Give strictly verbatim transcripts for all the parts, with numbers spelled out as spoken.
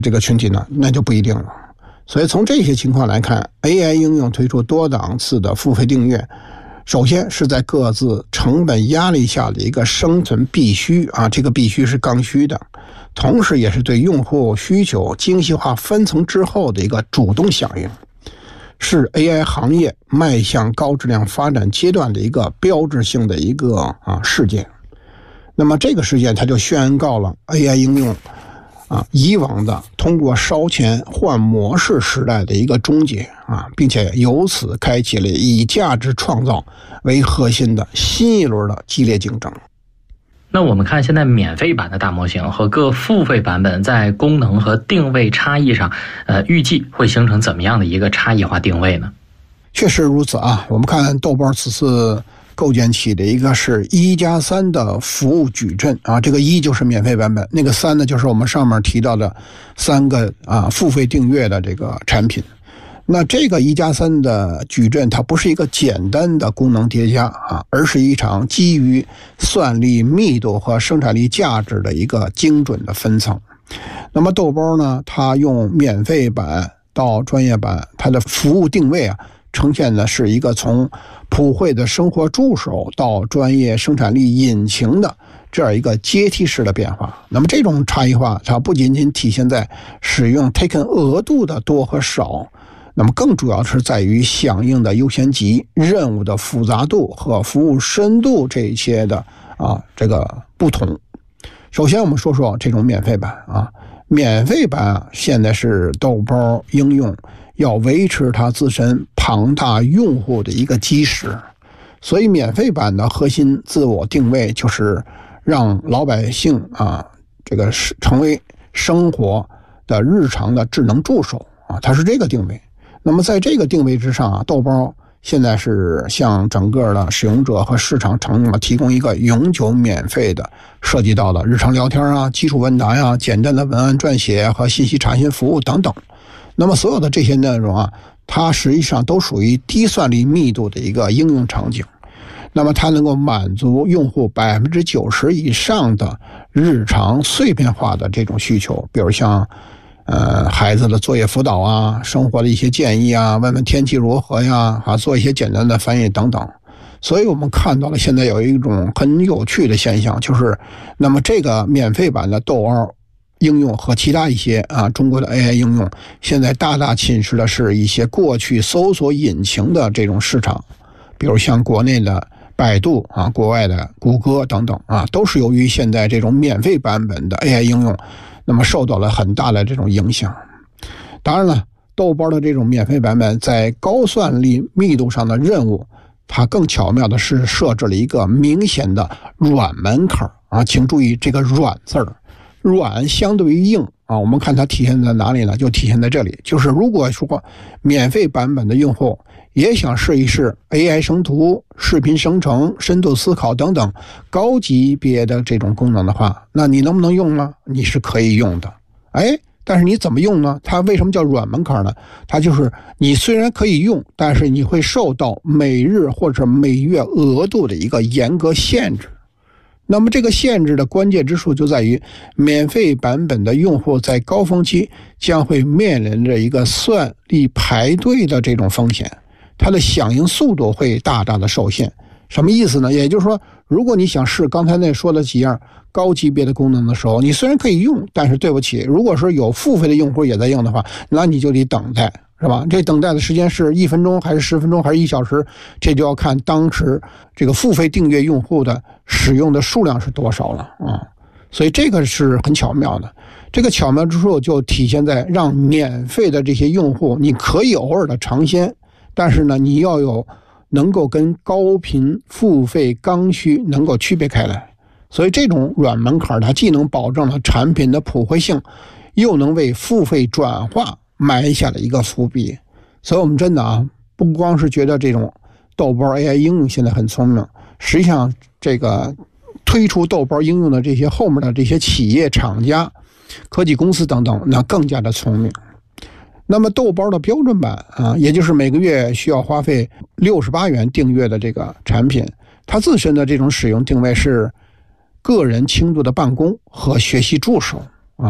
这个群体呢，那就不一定了。所以从这些情况来看 ，A I 应用推出多档次的付费订阅，首先是在各自成本压力下的一个生存必须啊，这个必须是刚需的，同时也是对用户需求精细化分层之后的一个主动响应，是 A I 行业迈向高质量发展阶段的一个标志性的一个啊事件。那么这个事件它就宣告了 A I 应用啊，以往的通过烧钱换模式时代的一个终结啊，并且由此开启了以价值创造为核心的新一轮的激烈竞争。 那我们看现在免费版的大模型和各付费版本在功能和定位差异上，呃，预计会形成怎么样的一个差异化定位呢？ 确实如此啊，我们看豆包此次构建起的一个是一加三的服务矩阵啊，这个一就是免费版本，那个三呢就是我们上面提到的三个啊付费订阅的这个产品。那这个一加三的矩阵，它不是一个简单的功能叠加啊，而是一场基于算力密度和生产力价值的一个精准的分层。那么豆包呢，它用免费版到专业版，它的服务定位啊，呈现的是一个从普惠的生活助手到专业生产力引擎的这样一个阶梯式的变化。那么这种差异化，它不仅仅体现在使用 taken 额度的多和少，那么更主要是在于响应的优先级、任务的复杂度和服务深度这一些的啊这个不同。首先我们说说这种免费版啊，免费版啊，现在是豆包应用要维持它自身庞大用户的一个基石，所以免费版的核心自我定位就是让老百姓啊这个是成为生活的日常的智能助手啊，它是这个定位。那么在这个定位之上啊，豆包现在是向整个的使用者和市场承诺提供一个永久免费的，涉及到的日常聊天啊、基础问答呀、简单的文案撰写和信息查询服务等等。那么所有的这些内容啊，它实际上都属于低算力密度的一个应用场景。那么它能够满足用户百分之九十以上的日常碎片化的这种需求，比如像呃，孩子的作业辅导啊，生活的一些建议啊，问问天气如何呀，啊，做一些简单的翻译等等。所以我们看到了现在有一种很有趣的现象，就是那么这个免费版的豆包应用和其他一些啊中国的 A I 应用，现在大大侵蚀的是一些过去搜索引擎的这种市场，比如像国内的百度啊，国外的谷歌等等啊，都是由于现在这种免费版本的 A I 应用，那么受到了很大的这种影响。当然了，豆包的这种免费版本在高算力密度上的任务，它更巧妙的是设置了一个明显的软门槛啊，请注意这个软字儿，软相对于硬啊，我们看它体现在哪里呢？就体现在这里，就是如果说免费版本的用户也想试一试 A I 生图、视频生成、深度思考等等高级别的这种功能的话，那你能不能用呢？你是可以用的。哎，但是你怎么用呢？它为什么叫软门槛呢？它就是你虽然可以用，但是你会受到每日或者每月额度的一个严格限制。那么这个限制的关键之处就在于，免费版本的用户在高峰期将会面临着一个算力排队的这种风险，它的响应速度会大大的受限。什么意思呢？也就是说，如果你想试刚才那说的几样高级别的功能的时候，你虽然可以用，但是对不起，如果说有付费的用户也在用的话，那你就得等待，是吧？这等待的时间是一分钟还是十分钟还是一小时，这就要看当时这个付费订阅用户的使用的数量是多少了啊。所以这个是很巧妙的，这个巧妙之处就体现在让免费的这些用户，你可以偶尔的尝鲜，但是呢，你要有能够跟高频付费刚需能够区别开来。所以这种软门槛它既能保证了产品的普惠性，又能为付费转化埋下了一个伏笔。所以我们真的啊，不光是觉得这种豆包 A I 应用现在很聪明，实际上这个推出豆包应用的这些后面的这些企业厂家、科技公司等等，那更加的聪明。那么豆包的标准版啊，也就是每个月需要花费六十八元订阅的这个产品，它自身的这种使用定位是个人轻度的办公和学习助手啊，它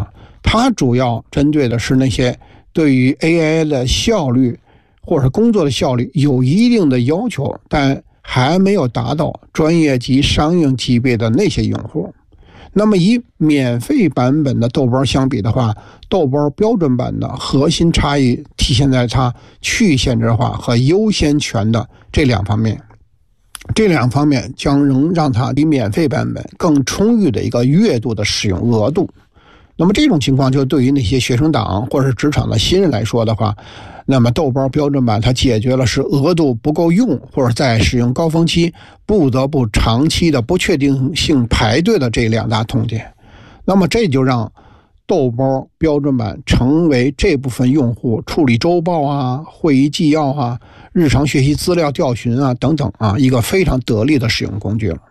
它主要针对的是那些对于 A I 的效率或者工作的效率有一定的要求，但还没有达到专业级商用级别的那些用户。那么以免费版本的豆包相比的话，豆包标准版的核心差异体现在它去限制化和优先权的这两方面。这两方面将能让它比免费版本更充裕的一个月度的使用额度。那么这种情况就对于那些学生党或者是职场的新人来说的话，那么豆包标准版它解决了是额度不够用，或者在使用高峰期不得不长期的不确定性排队的这两大痛点。那么这就让豆包标准版成为这部分用户处理周报啊、会议纪要啊、日常学习资料调询啊等等啊一个非常得力的使用工具了。